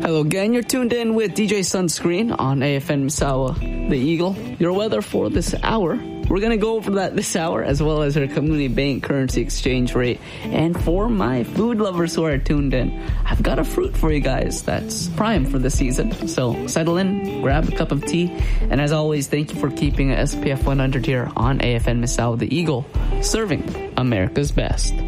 Hello again, you're tuned in with DJ Sunscreen on AFN Misawa, the Eagle. Your weather for this hour. We're going to go over that this hour, as well as our community bank currency exchange rate. And for my food lovers who are tuned in, I've got a fruit for you guys that's prime for the season. So settle in, grab a cup of tea, and as always, thank you for keeping SPF 100 here on AFN Misawa, the Eagle, serving America's best.